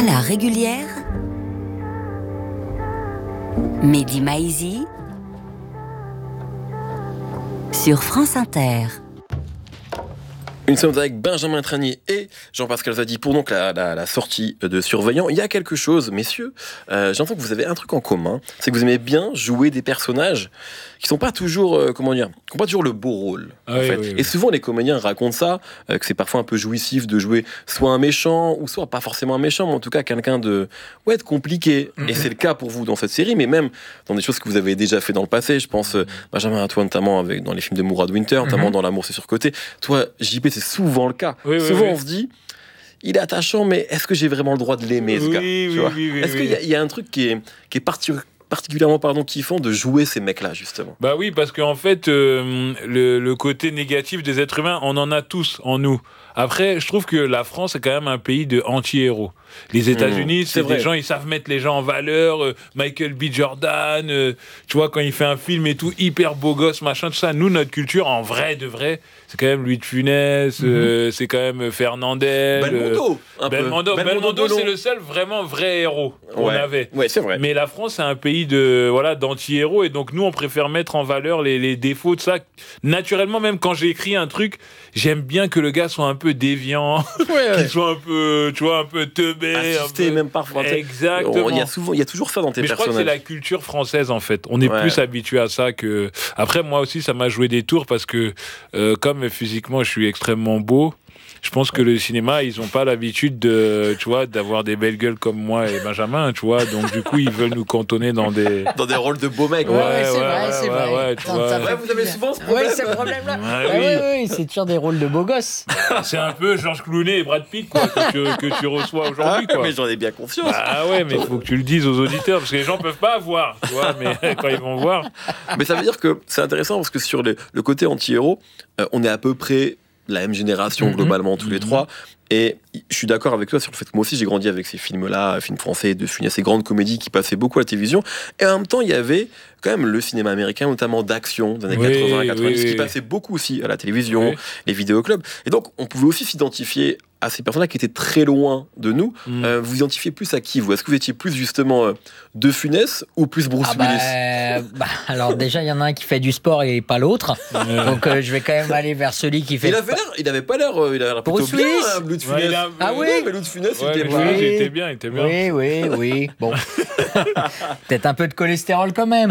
la régulière, Mehdi Maizi sur France Inter. Nous sommes avec Benjamin Tranier et Jean-Pascal Zadi pour donc la sortie de Surveillant. Il y a quelque chose, messieurs, j'entends que vous avez un truc en commun, c'est que vous aimez bien jouer des personnages qui sont pas toujours, qui n'ont pas toujours le beau rôle. En fait. Oui. Et souvent les comédiens racontent ça, que c'est parfois un peu jouissif de jouer soit un méchant, ou soit pas forcément un méchant, mais en tout cas quelqu'un de compliqué. Mm-hmm. Et c'est le cas pour vous dans cette série, mais même dans des choses que vous avez déjà fait dans le passé. Je pense, Benjamin, à toi notamment dans les films de Mourad Winter, notamment dans L'amour c'est surcoté. Toi, JP, c'est souvent le cas. Souvent, on se dit, il est attachant, mais est-ce que j'ai vraiment le droit de l'aimer, ce gars, tu vois ? Est-ce qu'il y a un truc qui est particulièrement kiffant de jouer ces mecs-là, justement ? Bah oui, parce qu'en fait, le côté négatif des êtres humains, on en a tous en nous. Après, je trouve que la France est quand même un pays de anti-héros. Les États-Unis, c'est des gens, ils savent mettre les gens en valeur. Michael B. Jordan, tu vois, quand il fait un film et tout, hyper beau gosse, machin, tout ça. Nous, notre culture, en vrai de vrai, c'est quand même Louis de Funès, c'est quand même Fernandel. Belmondo, c'est le seul vraiment vrai héros qu'on avait. Ouais, c'est vrai. Mais la France, c'est un pays d'anti-héros, et donc nous, on préfère mettre en valeur les défauts de ça. Naturellement, même quand j'écris un truc, j'aime bien que le gars soit un peu déviant, qu'il soit un peu, tu vois, un peu teubé. Assisté, même parfois. Exactement. Il y a toujours ça dans tes personnages. Mais je crois que c'est la culture française, en fait. On est plus habitué à ça que... Après, moi aussi, ça m'a joué des tours parce que, comme physiquement, je suis extrêmement beau, je pense que le cinéma, ils n'ont pas l'habitude d'avoir des belles gueules comme moi et Benjamin, tu vois. Donc, du coup, ils veulent nous cantonner dans des rôles de beaux mecs. C'est vrai. Tu vois. Vous avez souvent ce problème. Oui, c'est le problème-là. Oui, c'est toujours des rôles de beaux gosses. C'est un peu Georges Clooney et Brad Pitt, quoi, que tu reçois aujourd'hui, quoi. Mais j'en ai bien conscience. Ah ouais, mais il faut que tu le dises aux auditeurs, parce que les gens peuvent pas voir, tu vois, mais quand ils vont voir... Mais ça veut dire que c'est intéressant, parce que sur le côté anti-héros, on est à peu près la même génération globalement tous les trois, et je suis d'accord avec toi sur le fait que moi aussi j'ai grandi avec ces films-là, films français de Funès, ces grandes comédies qui passaient beaucoup à la télévision, et en même temps il y avait quand même le cinéma américain, notamment d'action des années 80, 90, qui passait beaucoup aussi à la télévision, les vidéoclubs, et donc on pouvait aussi s'identifier à ces personnes-là qui étaient très loin de nous. Vous identifiez plus à qui, vous ? Est-ce que vous étiez plus justement de Funès ou plus Bruce Willis ? Alors déjà, il y en a un qui fait du sport et pas l'autre. Donc je vais quand même aller vers celui qui fait... Il avait pas l'air il a l'air plutôt Bruce bien, Willis. Louis de Funès. Ah oui, mais Louis de Funès, il était bien. Oui. Bon, peut-être un peu de cholestérol quand même.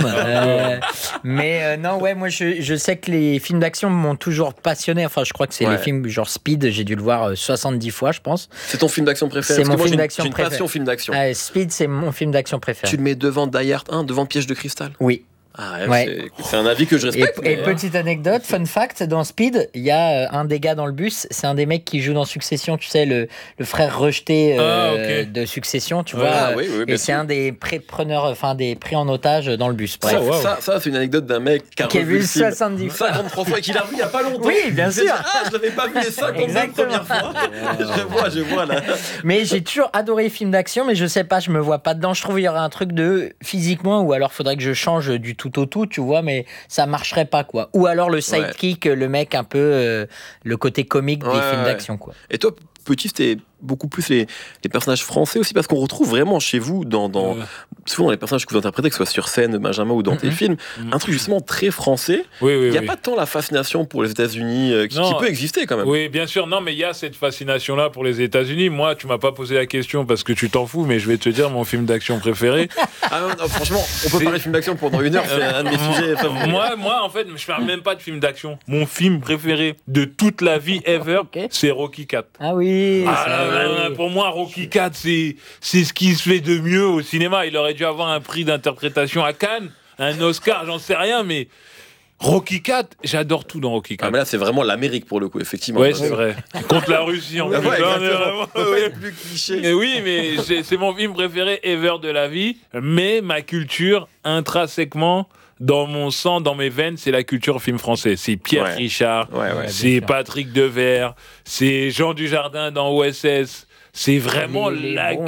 Mais non, moi je sais que les films d'action m'ont toujours passionné. Enfin, je crois que c'est les films genre Speed, j'ai dû le voir 70 fois, je pense. C'est ton film d'action préféré ? C'est mon film d'action préféré. J'ai une passion film d'action. Speed, c'est mon film d'action préféré. Tu le mets devant Die Hard 1, devant Piège de cristal ? Oui. C'est un avis que je respecte. Et petite anecdote, fun fact, dans Speed, il y a un des gars dans le bus, c'est un des mecs qui joue dans Succession, tu sais, le frère rejeté de Succession, tu vois. Et c'est un des preneurs, enfin des pris en otage dans le bus. Bref. Ça, c'est une anecdote d'un mec qui a vu le 70 fois. 53 fois et qui l'a vu il n'y a pas longtemps. Oui, bien sûr. Je l'avais pas vu les 52 premières fois. Je vois là. Mais j'ai toujours adoré les films d'action, mais je sais pas, je me vois pas dedans. Je trouve qu'il y aurait un truc de physiquement, ou alors faudrait que je change du tout au tout, tu vois, mais ça marcherait pas, quoi. Ou alors le sidekick, le mec un peu le côté comique des films d'action, quoi. Et toi, petit, c'était beaucoup plus les personnages français aussi, parce qu'on retrouve vraiment chez vous souvent dans les personnages que vous interprétez, que ce soit sur scène, Benjamin, ou dans tes films, un truc justement très français. Il n'y a pas tant la fascination pour les États-Unis qui peut exister quand même. Oui, bien sûr. Non, mais il y a cette fascination-là pour les États-Unis. Moi, tu m'as pas posé la question parce que tu t'en fous, mais je vais te dire mon film d'action préféré. Non, franchement, on peut parler de film d'action pendant une heure, c'est un de mes sujets favoris. Moi, en fait, je parle même pas de film d'action. Mon film préféré de toute la vie ever, c'est Rocky IV. Ah oui. Pour moi, Rocky IV, c'est ce qui se fait de mieux au cinéma. Il aurait dû avoir un prix d'interprétation à Cannes, un Oscar, j'en sais rien, mais Rocky IV, j'adore tout dans Rocky IV. Mais là, c'est vraiment l'Amérique pour le coup, effectivement. Ouais, c'est vrai. Contre la Russie, en plus. Plus cliché. Mais oui, mais c'est mon film préféré ever de la vie. Mais ma culture, intrinsèquement, dans mon sang, dans mes veines, c'est la culture film français. C'est Pierre Richard, c'est Patrick Devers, c'est Jean Dujardin dans OSS. C'est vraiment la